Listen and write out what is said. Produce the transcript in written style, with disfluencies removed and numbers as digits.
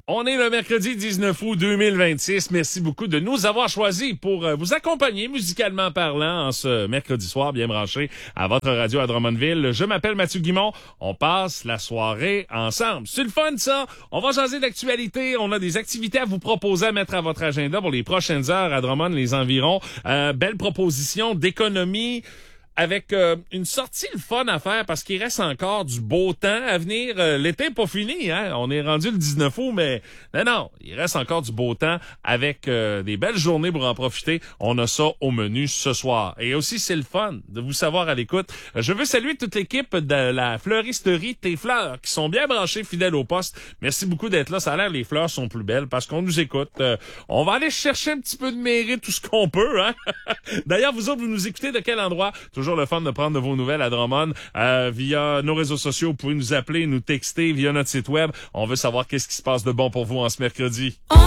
On est le mercredi 19 août 2026. Merci beaucoup de nous avoir choisis pour vous accompagner musicalement parlant en ce mercredi soir bien branché à votre radio à Drummondville. Je m'appelle Mathieu Guimont. On passe la soirée ensemble. C'est le fun, ça. On va jaser d'actualité. On a des activités à vous proposer à mettre à votre agenda pour les prochaines heures à Drummond, les environs. Belle proposition d'économie. Avec une sortie le fun à faire parce qu'il reste encore du beau temps à venir. L'été n'est pas fini, hein? On est rendu le 19 août, mais non, il reste encore du beau temps avec des belles journées pour en profiter. On a ça au menu ce soir. Et aussi, c'est le fun de vous savoir à l'écoute. Je veux saluer toute l'équipe de la fleuristerie Tes Fleurs qui sont bien branchés, fidèles au poste. Merci beaucoup d'être là. Ça a l'air les fleurs sont plus belles parce qu'on nous écoute. On va aller chercher un petit peu de mérite, tout ce qu'on peut, hein? D'ailleurs, vous autres, vous nous écoutez de quel endroit? Toujours le fun de prendre de vos nouvelles à Drummond via nos réseaux sociaux. Vous pouvez nous appeler, nous texter via notre site web. On veut savoir qu'est-ce qui se passe de bon pour vous en ce mercredi.